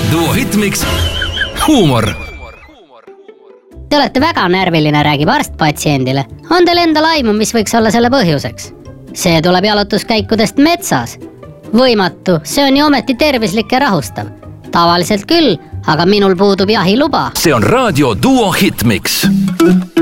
Duo Hitmix huumor. Te olete väga närviline, räägib arst patsiendile. On teil endal aimu, mis võiks olla selle põhjuseks? See tuleb jalutuskäikudest metsas. Võimatu, see on ju ometi tervislik ja rahustav. Tavaliselt küll, aga minul puudub jahiluba. See on raadio Duo Hitmix.